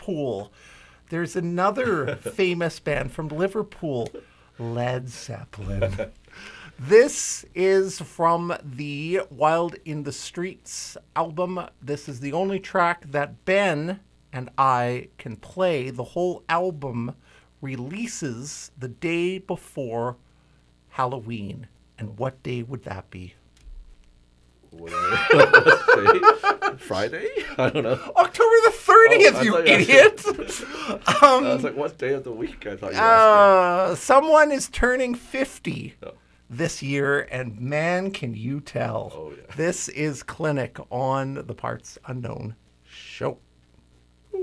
Liverpool. There's another famous band from Liverpool, Led Zeppelin. This is from the Wild in the Streets album. This is the only track that Ben and I can play. The whole album releases the day before Halloween. And what day would that be? What day? Friday? I don't know. October the 30th, you idiot! I was like, what day of the week? I thought you were asking. Someone is turning 50 this year, and man, can you tell. Oh, yeah. This is Clinic on the Parts Unknown show.